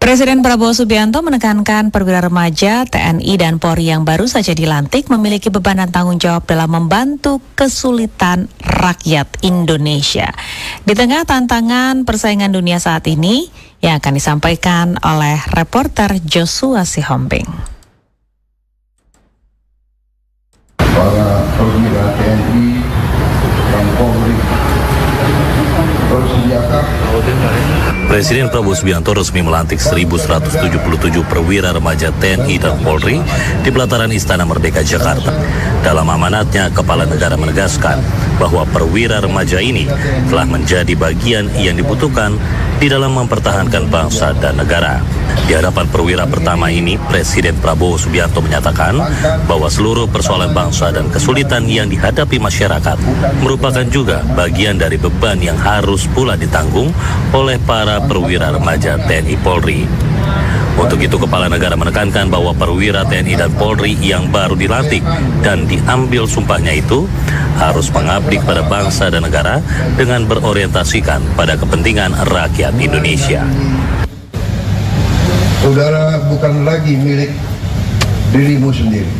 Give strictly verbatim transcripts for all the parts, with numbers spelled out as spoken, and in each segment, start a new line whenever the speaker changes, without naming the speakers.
Presiden Prabowo Subianto menekankan perwira remaja, T N I dan Polri yang baru saja dilantik memiliki beban dan tanggung jawab dalam membantu kesulitan rakyat Indonesia. Di tengah tantangan persaingan dunia saat ini, yang akan disampaikan oleh reporter Joshua Sihombing.
Para perwira T N I dan Polri bersediakah?
Presiden Prabowo Subianto resmi melantik seribu seratus tujuh puluh tujuh perwira remaja T N I dan Polri di pelataran Istana Merdeka Jakarta. Dalam amanatnya, Kepala Negara menegaskan bahwa perwira remaja ini telah menjadi bagian yang dibutuhkan di dalam mempertahankan bangsa dan negara. Di hadapan perwira pertama ini, Presiden Prabowo Subianto menyatakan bahwa seluruh persoalan bangsa dan kesulitan yang dihadapi masyarakat merupakan juga bagian dari beban yang harus pula ditanggung oleh para perwira remaja T N I Polri. Untuk itu, Kepala Negara menekankan bahwa perwira T N I dan Polri yang baru dilantik dan diambil sumpahnya itu harus mengabdi kepada bangsa dan negara dengan berorientasikan pada kepentingan rakyat Indonesia.
Saudara bukan lagi milik dirimu sendiri.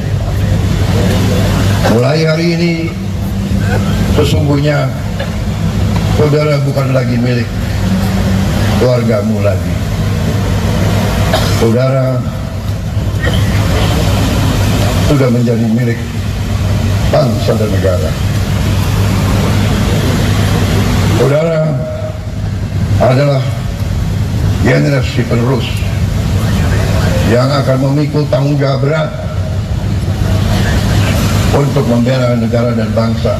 Mulai hari ini, sesungguhnya saudara bukan lagi milik keluargamu lagi. Saudara sudah menjadi milik bangsa dan negara. Saudara adalah generasi penerus yang akan memikul tanggung jawab berat untuk membela negara dan bangsa,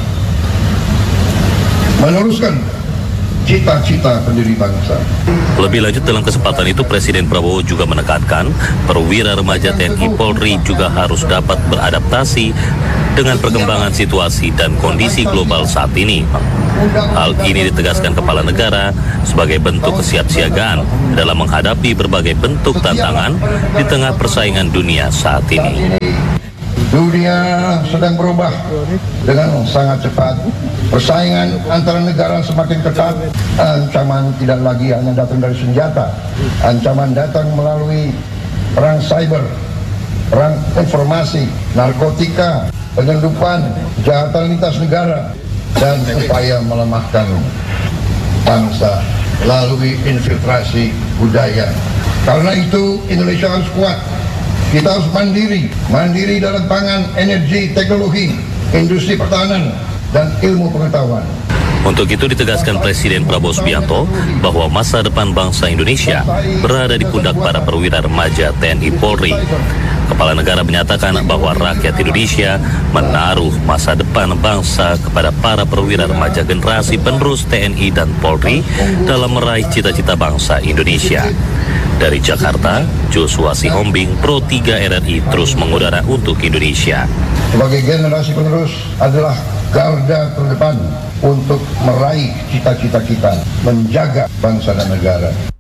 meneruskan cita-cita pendiri bangsa.
Lebih lanjut, dalam kesempatan itu Presiden Prabowo juga menekankan perwira remaja T N I Polri juga harus dapat beradaptasi dengan perkembangan situasi dan kondisi global saat ini. Hal ini ditegaskan Kepala Negara sebagai bentuk kesiapsiagaan dalam menghadapi berbagai bentuk tantangan di tengah persaingan dunia saat ini.
Dunia sedang berubah dengan sangat cepat. Persaingan antara negara semakin ketat. Ancaman tidak lagi hanya datang dari senjata. Ancaman datang melalui perang cyber, perang informasi, narkotika, penyelundupan, kejahatan lintas negara, dan upaya melemahkan bangsa melalui infiltrasi budaya. Karena itu Indonesia harus kuat. Kita harus mandiri, mandiri dalam pangan, energi, teknologi, industri pertahanan, dan ilmu pengetahuan.
Untuk itu ditegaskan Presiden Prabowo Subianto bahwa masa depan bangsa Indonesia berada di pundak para perwira remaja T N I Polri. Kepala Negara menyatakan bahwa rakyat Indonesia menaruh masa depan bangsa kepada para perwira remaja generasi penerus T N I dan Polri dalam meraih cita-cita bangsa Indonesia. Dari Jakarta, Joshua Sihombing, Pro tiga R R I terus mengudara untuk Indonesia.
Sebagai generasi penerus adalah garda terdepan untuk meraih cita-cita kita, menjaga bangsa dan negara.